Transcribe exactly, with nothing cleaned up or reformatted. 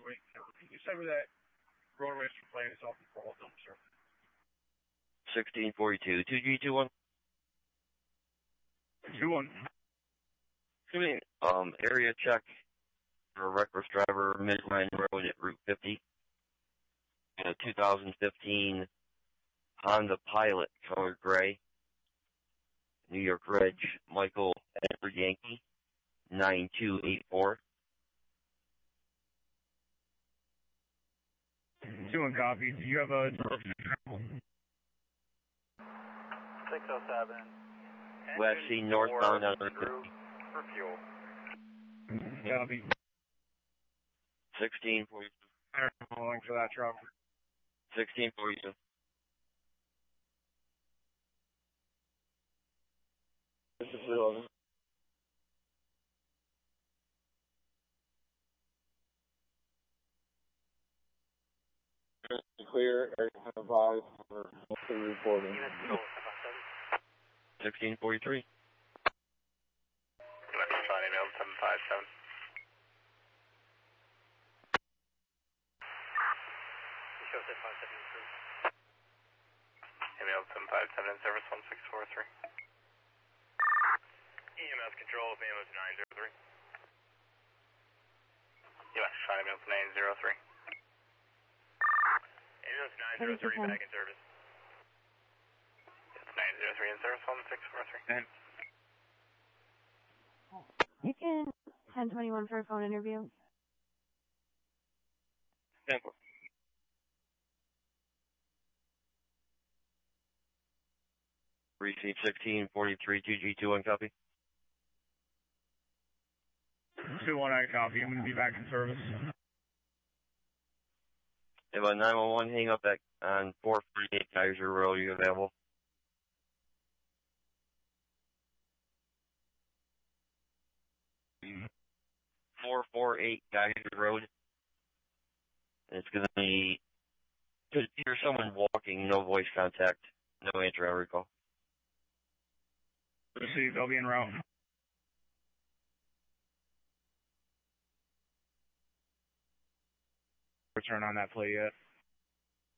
wait. Can you say where that roadway is playing itself in front of them, sir? sixteen forty-two. two G two one? two one. Give me um, area check for a reckless driver, Midland Road at Route fifty. And a two thousand fifteen Honda Pilot, color gray. New York Reg, Michael Edward Yankee, nine two eight four. Two one copy. Do you have a... six oh seven. West C northbound on Route fifty. For fuel. Copy. sixteen forty-two. I'm calling for that truck. sixteen forty-two. This is eleven. Clear, area five for mostly reporting. sixteen forty-three. seven five seven. Email seven five seven in service one six four three. E M S control of ambulance nine zero three. U S trying ambulance nine zero three. Ambulance nine zero three back in service. It's nine zero three in service one six four three. And You can ten twenty-one for a phone interview. ten. Receipt sixteen forty-three, two G two one copy. two one, I copy. I'm going to be back in service. If a nine one one hang up at, on four forty-eight Kaiser Road, are you available? four forty-eight Geyser Road. It's going to be, could hear someone walking, no voice contact, no answer, I recall. Received, I'll be en route. Return on that play yet.